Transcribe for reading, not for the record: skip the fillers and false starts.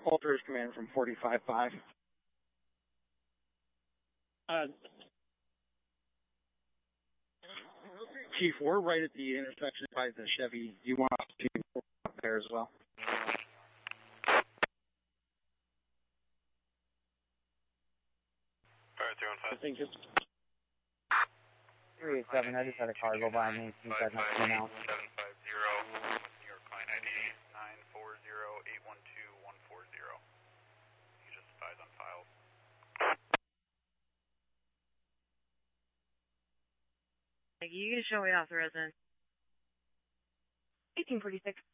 Ultra is command from 45-5. Chief, we're right at the intersection by the Chevy. Do you want us to be up there as well? Alright, 315. Thank you. 387, I just had a car go by me. You guys not see now. 750 with New York client ID 940-812-140. You just advise on files. You can show me off the residence. 1846.